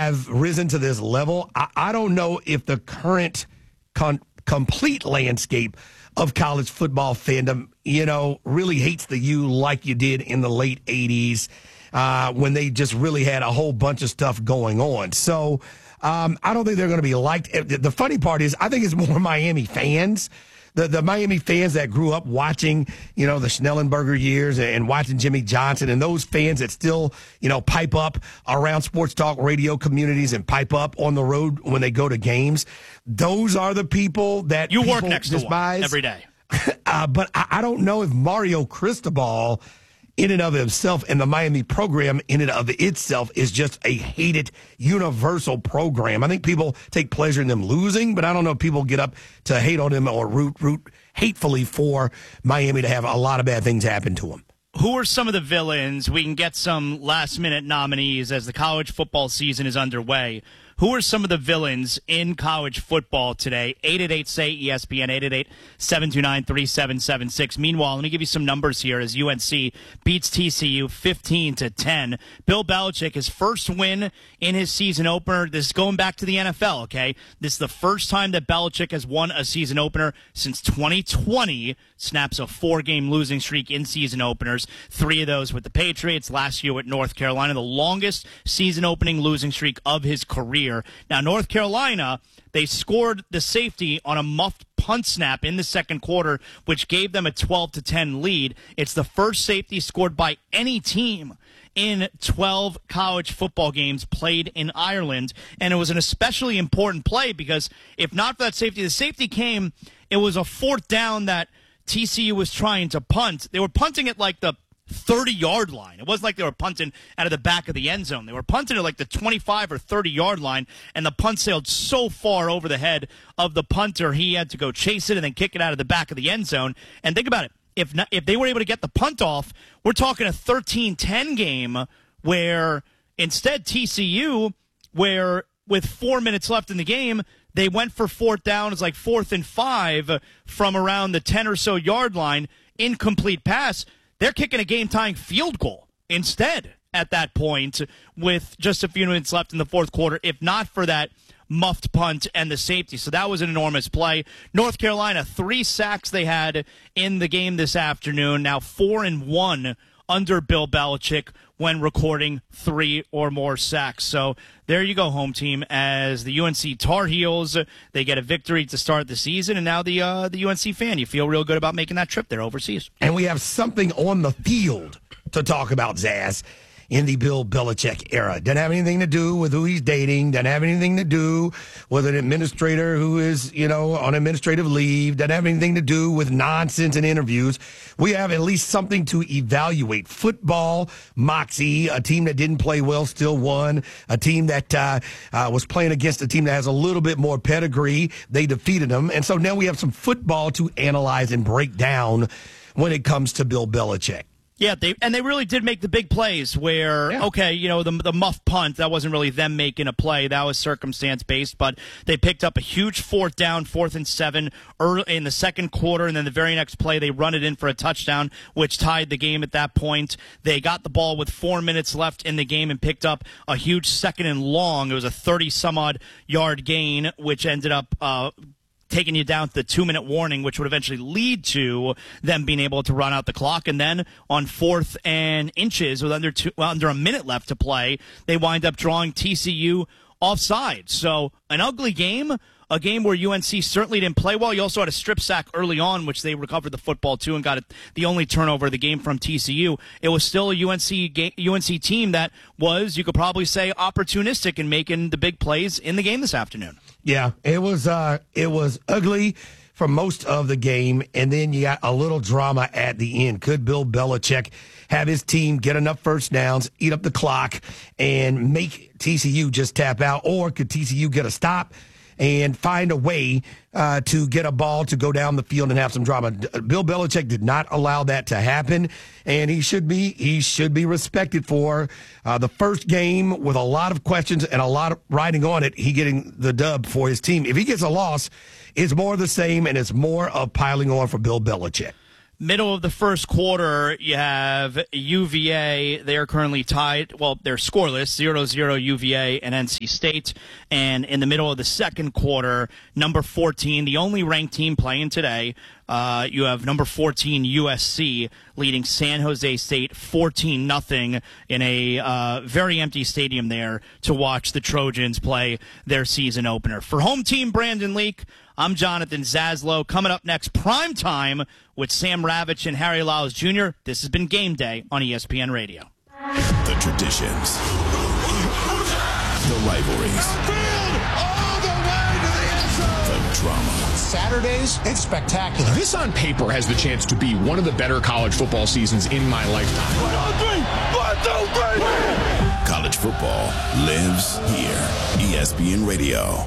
have risen to this level. I don't know if the current complete landscape of college football fandom, really hates the U like you did in the late 80s when they just really had a whole bunch of stuff going on. So I don't think they're going to be liked. The funny part is I think it's more Miami fans. The Miami fans that grew up watching, the Schnellenberger years and watching Jimmy Johnson, and those fans that still, pipe up around sports talk radio communities and pipe up on the road when they go to games. Those are the people that you people work next despise. to one every day. But I don't know if Mario Cristobal, in and of himself, and the Miami program in and of itself is just a hated universal program. I think people take pleasure in them losing, but I don't know if people get up to hate on them or root hatefully for Miami to have a lot of bad things happen to them. Who are some of the villains? We can get some last-minute nominees as the college football season is underway. Who are some of the villains in college football today? 888-SAY-ESPN, 888-729-3776. Meanwhile, let me give you some numbers here as UNC beats TCU 15-10. Bill Belichick, his first win in his season opener. This is going back to the NFL, okay? This is the first time that Belichick has won a season opener since 2020. Snaps a 4-game losing streak in season openers. 3 of those with the Patriots, last year with North Carolina, the longest season opening losing streak of his career. Now, North Carolina, they scored the safety on a muffed punt snap in the second quarter, which gave them a 12-10 lead. It's the first safety scored by any team in 12 college football games played in Ireland, and it was an especially important play because if not for that safety, the safety came, it was a 4th down that TCU was trying to punt. They were punting at like the 30-yard line. It wasn't like they were punting out of the back of the end zone. They were punting at like the 25 or 30-yard line, and the punt sailed so far over the head of the punter, he had to go chase it and then kick it out of the back of the end zone. And think about it. If they were able to get the punt off, we're talking a 13-10 game where instead TCU, where with 4 minutes left in the game, they went for 4th down. It's like 4th and 5 from around the 10 or so yard line, incomplete pass. They're kicking a game-tying field goal instead at that point with just a few minutes left in the fourth quarter, if not for that muffed punt and the safety. So that was an enormous play. North Carolina, 3 sacks they had in the game this afternoon. Now 4-1 under Bill Belichick when recording 3 or more sacks. So there you go, home team, as the UNC Tar Heels, they get a victory to start the season, and now the UNC fan, you feel real good about making that trip there overseas. And we have something on the field to talk about, Zaz, in the Bill Belichick era. Doesn't have anything to do with who he's dating. Doesn't have anything to do with an administrator who is, on administrative leave. Doesn't have anything to do with nonsense and interviews. We have at least something to evaluate. Football, Moxie, a team that didn't play well, still won. A team that was playing against a team that has a little bit more pedigree. They defeated them. And so now we have some football to analyze and break down when it comes to Bill Belichick. Yeah, they really did make the big plays where, okay, the muff punt, that wasn't really them making a play. That was circumstance-based, but they picked up a huge 4th down, 4th and 7 early in the second quarter, and then the very next play they run it in for a touchdown, which tied the game at that point. They got the ball with 4 minutes left in the game and picked up a huge 2nd and long. It was a 30-some-odd yard gain, which ended up taking you down to the 2-minute warning, which would eventually lead to them being able to run out the clock. And then on 4th and inches with under a minute left to play, they wind up drawing TCU offside. So an ugly game, a game where UNC certainly didn't play well. You also had a strip sack early on, which they recovered the football to and got the only turnover of the game from TCU. It was still a UNC team that was, you could probably say, opportunistic in making the big plays in the game this afternoon. Yeah, it was ugly for most of the game, and then you got a little drama at the end. Could Bill Belichick have his team get enough first downs, eat up the clock, and make TCU just tap out? Or could TCU get a stop and find a way to get a ball to go down the field and have some drama? Bill Belichick did not allow that to happen, and he should be respected for the first game with a lot of questions and a lot of riding on it. He getting the dub for his team. If he gets a loss, it's more of the same, and it's more of piling on for Bill Belichick. Middle of the first quarter, you have UVA. They are currently tied. Well, they're scoreless, 0-0 UVA and NC State. And in the middle of the second quarter, number 14, the only ranked team playing today, you have number 14 USC leading San Jose State 14-0 in a very empty stadium there to watch the Trojans play their season opener. For home team Brandon Leak, I'm Jonathan Zaslow. Coming up next, prime time with Sam Ravitch and Harry Lyles Jr. This has been Game Day on ESPN Radio. The traditions, the rivalries, all the way to the end zone. the drama. Saturdays, it's spectacular. This on paper has the chance to be one of the better college football seasons in my lifetime. 1, 2, 3. College football lives here. ESPN Radio.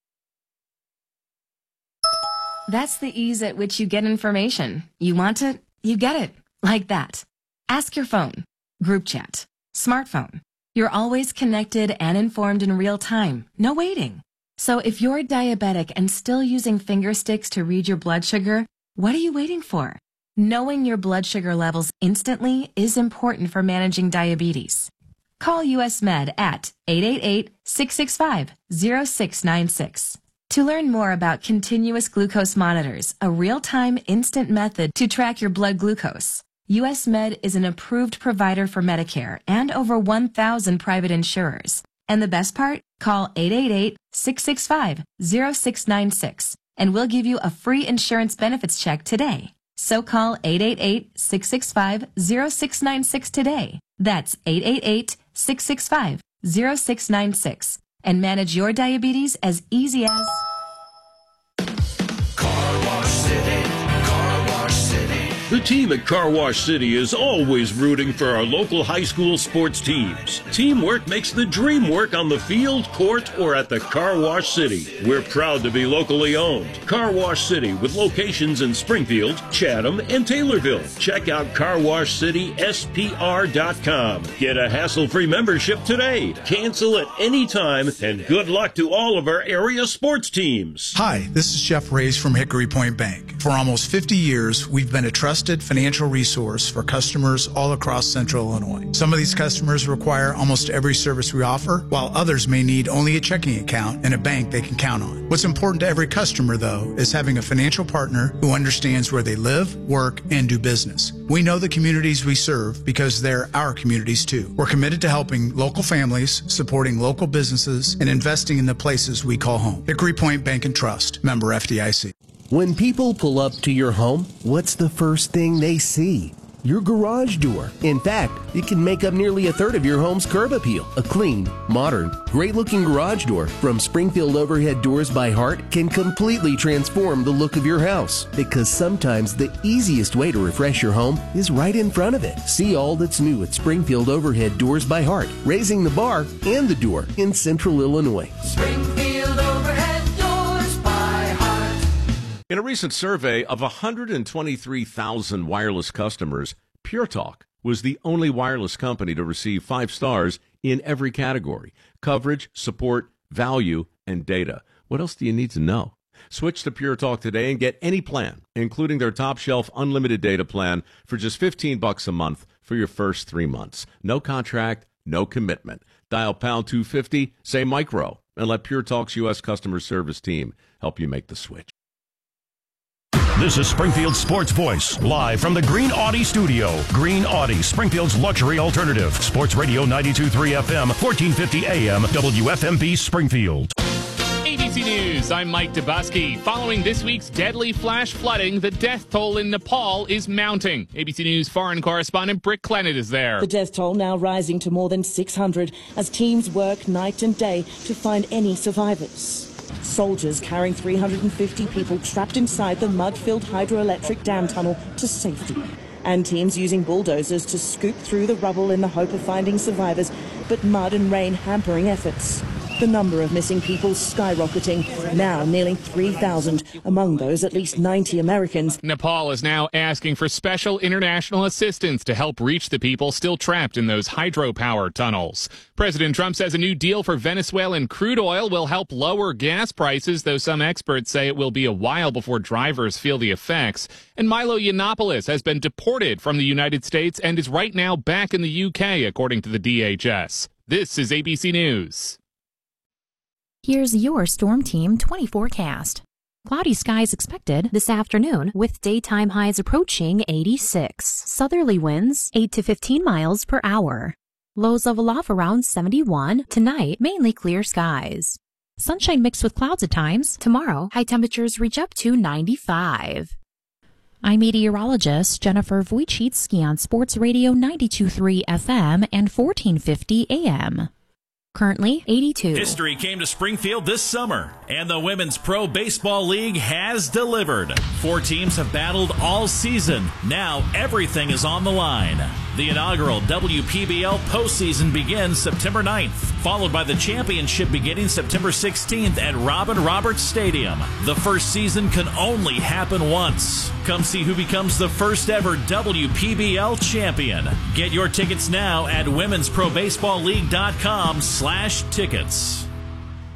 That's the ease at which you get information. You want it, you get it. Like that. Ask your phone. Group chat. Smartphone. You're always connected and informed in real time. No waiting. So if you're diabetic and still using finger sticks to read your blood sugar, what are you waiting for? Knowing your blood sugar levels instantly is important for managing diabetes. Call US Med at 888-665-0696. To learn more about continuous glucose monitors, a real-time instant method to track your blood glucose, US Med is an approved provider for Medicare and over 1,000 private insurers. And the best part? Call 888-665-0696 and we'll give you a free insurance benefits check today. So call 888-665-0696 today. That's 888-665-0696. And manage your diabetes as easy as... Car Wash City. Car Wash City. The team at Car Wash City is always rooting for our local high school sports teams. Teamwork makes the dream work on the field, court, or at the Car Wash City. We're proud to be locally owned. Car Wash City with locations in Springfield, Chatham, and Taylorville. Check out carwashcityspr.com. Get a hassle-free membership today. Cancel at any time, and good luck to all of our area sports teams. Hi, this is Jeff Reyes from Hickory Point Bank. For almost 50 years, we've been a trusted financial resource for customers all across Central Illinois. Some of these customers require almost every service we offer, while others may need only a checking account and a bank they can count on. What's important to every customer, though, is having a financial partner who understands where they live, work, and do business. We know the communities we serve because they're our communities, too. We're committed to helping local families, supporting local businesses, and investing in the places we call home. Hickory Point Bank and Trust, member FDIC. When people pull up to your home, what's the first thing they see? Your garage door. In fact, it can make up nearly a third of your home's curb appeal. A clean, modern, great-looking garage door from Springfield Overhead Doors by Heart can completely transform the look of your house. Because sometimes the easiest way to refresh your home is right in front of it. See all that's new at Springfield Overhead Doors by Heart, raising the bar and the door in Central Illinois. Springfield Overhead Doors by Heart. In a recent survey of 123,000 wireless customers, Pure Talk was the only wireless company to receive 5 stars in every category: coverage, support, value, and data. What else do you need to know? Switch to Pure Talk today and get any plan, including their top shelf unlimited data plan, for just $15 a month for your first 3 months. No contract, no commitment. Dial pound 250, say micro, and let Pure Talk's U.S. customer service team help you make the switch. This is Springfield's Sports Voice, live from the Green Audi studio. Green Audi, Springfield's luxury alternative. Sports Radio 92.3 FM, 1450 AM, WFMB Springfield. ABC News, I'm Mike Dubusky. Following this week's deadly flash flooding, the death toll in Nepal is mounting. ABC News foreign correspondent Britt Clennett is there. The death toll now rising to more than 600 as teams work night and day to find any survivors. Soldiers carrying 350 people trapped inside the mud-filled hydroelectric dam tunnel to safety. And teams using bulldozers to scoop through the rubble in the hope of finding survivors, but mud and rain hampering efforts. The number of missing people skyrocketing, now nearly 3,000, among those at least 90 Americans. Nepal is now asking for special international assistance to help reach the people still trapped in those hydropower tunnels. President Trump says a new deal for Venezuelan crude oil will help lower gas prices, though some experts say it will be a while before drivers feel the effects. And Milo Yiannopoulos has been deported from the United States and is right now back in the UK, according to the DHS. This is ABC News. Here's your Storm Team 20 forecast. Cloudy skies expected this afternoon with daytime highs approaching 86. Southerly winds 8 to 15 miles per hour. Lows level off around 71. Tonight, mainly clear skies. Sunshine mixed with clouds at times. Tomorrow, high temperatures reach up to 95. I'm meteorologist Jennifer Wojcicki on Sports Radio 92.3 FM and 1450 AM. Currently 82. History came to Springfield this summer, and the Women's Pro Baseball League has delivered. 4 teams have battled all season. Now everything is on the line. The inaugural WPBL postseason begins September 9th, followed by the championship beginning September 16th at Robin Roberts Stadium. The first season can only happen once. Come see who becomes the first ever WPBL champion. Get your tickets now at womensprobaseballleague.com/tickets.